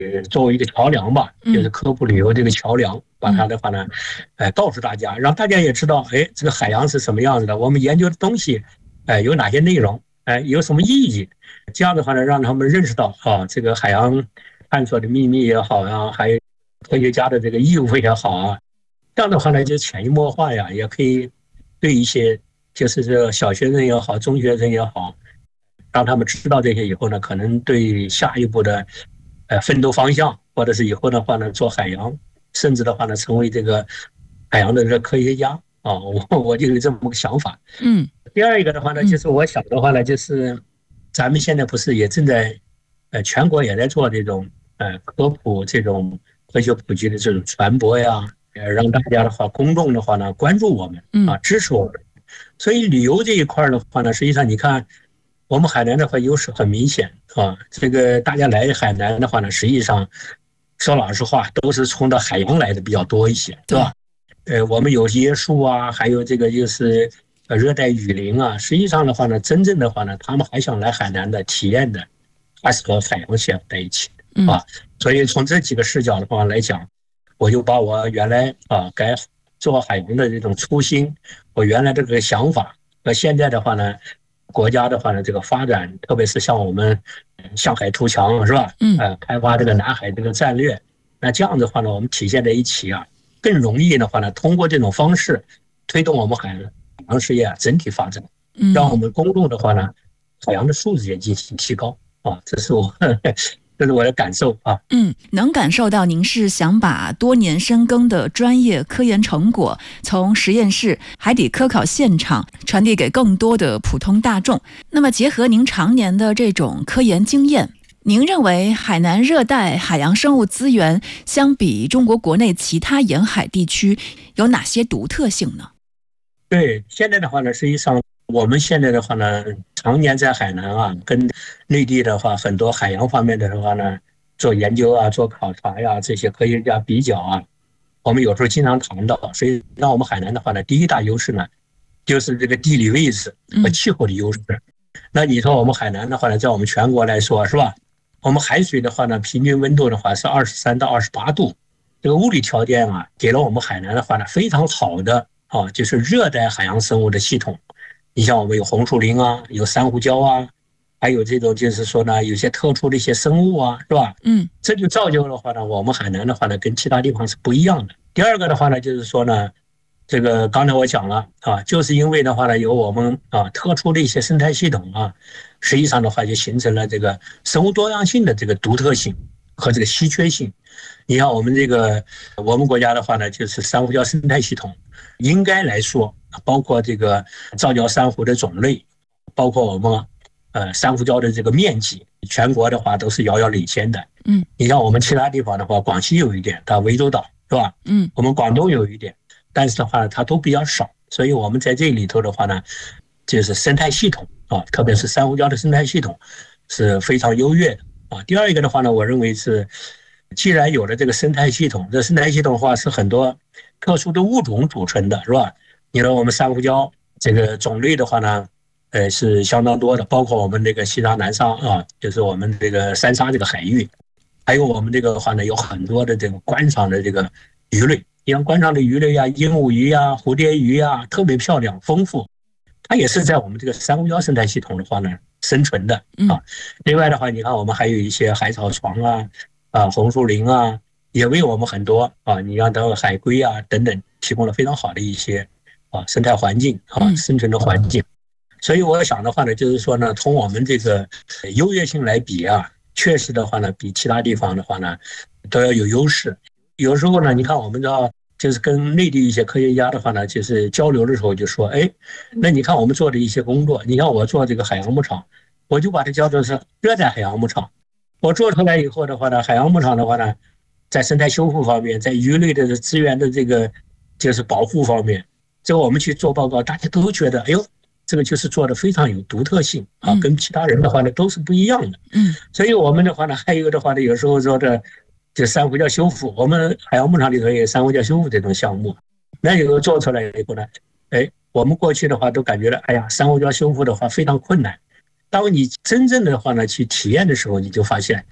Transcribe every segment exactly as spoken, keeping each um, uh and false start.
呃作为一个桥梁吧，就是科普旅游这个桥梁，把它的话呢，呃，告诉大家，让大家也知道，哎，这个海洋是什么样子的，我们研究的东西，哎，有哪些内容，哎，有什么意义？这样的话呢，让他们认识到啊，这个海洋探索的秘密也好啊，还有科学家的这个义务也好啊，这样的话呢，就潜移默化呀，也可以对一些就是这小学生也好，中学生也好，让他们知道这些以后呢，可能对下一步的呃奋斗方向，或者是以后的话呢，做海洋，甚至的话呢，成为这个海洋的这个科学家啊，我我就有这么个想法。 嗯， 第二一个的话呢，就是我想的话呢，就是咱们现在不是也正在呃全国也在做这种呃科普这种科学普及的这种传播呀，呃让大家的话公众的话呢关注我们啊，支持我们。所以旅游这一块的话呢，实际上你看我们海南的话优势很明显啊，这个大家来海南的话呢，实际上说老实话都是冲着海洋来的比较多一些，对吧？呃，我们有椰树啊，还有这个就是呃热带雨林啊，实际上的话呢，真正的话呢，他们还想来海南的体验的，还是和海洋结合在一起的啊。所以从这几个视角的话来讲，我就把我原来啊该做海洋的这种初心，我原来这个想法和现在的话呢，国家的话呢这个发展，特别是像我们向海图强是吧？嗯，呃，开发这个南海这个战略，那这样的话呢，我们体现在一起啊，更容易的话呢，通过这种方式推动我们海洋事业整体发展，让我们公众的话呢，海洋的素质也进行提高啊，这是我。这是我的感受啊。 嗯，能感受到您是想把多年深耕的专业科研成果从实验室、海底科考现场传递给更多的普通大众。那么结合您常年的这种科研经验，您认为海南热带海洋生物资源相比中国国内其他沿海地区有哪些独特性呢？ 对，现在的话呢，实际上我们现在的话呢，常年在海南啊，跟内地的话很多海洋方面的话呢，做研究啊，做考察呀，这些科学家比较啊，我们有时候经常谈到。所以让我们海南的话呢，第一大优势呢，就是这个地理位置和气候的优势。嗯、那你说我们海南的话呢，在我们全国来说是吧？我们海水的话呢，平均温度的话是二十三到二十八度，这个物理条件啊，给了我们海南的话呢非常好的啊，就是热带海洋生物的系统。你像我们有红树林啊，有珊瑚礁啊，还有这种就是说呢，有些特殊的一些生物啊，是吧？嗯，这就造就的话呢，我们海南的话呢，跟其他地方是不一样的。第二个的话呢，就是说呢，这个刚才我讲了啊，就是因为的话呢，有我们啊特殊的一些生态系统啊，实际上的话就形成了这个生物多样性的这个独特性和这个稀缺性。你像我们这个我们国家的话呢，就是珊瑚礁生态系统，应该来说，包括这个造礁珊瑚的种类，包括我们呃珊瑚礁的这个面积，全国的话都是遥遥领先的。嗯，你像我们其他地方的话，广西有一点，它涠洲岛是吧？嗯，我们广东有一点，但是的话它都比较少，所以我们在这里头的话呢，就是生态系统啊，特别是珊瑚礁的生态系统是非常优越的啊。第二一个的话呢，我认为是，既然有了这个生态系统，这生态系统的话是很多特殊的物种组成的，是吧？你说我们珊瑚礁这个种类的话呢，呃是相当多的，包括我们这个西沙南沙啊，就是我们这个三沙这个海域，还有我们这个的话呢，有很多的这个观赏的这个鱼类，像观赏的鱼类啊，鹦鹉鱼啊，蝴蝶鱼啊，特别漂亮丰富，它也是在我们这个珊瑚礁生态系统的话呢生存的啊。另外的话，你看我们还有一些海草床啊，啊红树林啊，也为我们很多啊，你像等海龟啊等等提供了非常好的一些啊生态环境啊生存的环境。所以我想的话呢，就是说呢，从我们这个优越性来比啊，确实的话呢，比其他地方的话呢都要有优势。有时候呢，你看我们知道，就是跟内地一些科学家的话呢，就是交流的时候就说，哎，那你看我们做的一些工作，你看我做这个海洋牧场，我就把它叫做是热带海洋牧场。我做出来以后的话呢，海洋牧场的话呢，在生态修复方面，在鱼类的资源的这个就是保护方面，这个我们去做报告，大家都觉得，哎呦，这个就是做的非常有独特性啊，跟其他人的话呢都是不一样的。嗯，所以我们的话呢，还有一个的话呢，有时候说的就珊瑚礁修复，我们海洋牧场里头也有珊瑚礁修复这种项目。那有时候做出来以后呢，哎，我们过去的话都感觉到，哎呀，珊瑚礁修复的话非常困难。当你真正的话呢去体验的时候，你就发现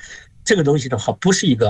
这个东西的话，不是一个